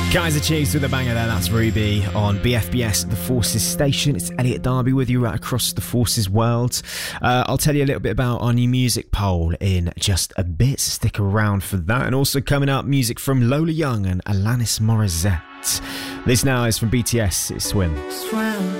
Kaiser Chiefs with a banger there. That's Ruby on BFBS, the Forces station. It's Elliot Darby with you right across the Forces world. I'll tell you a little bit about our new music poll in just a bit. Stick around for that. And also coming up, music from Lola Young and Alanis Morissette. This now is from BTS. It's Swim.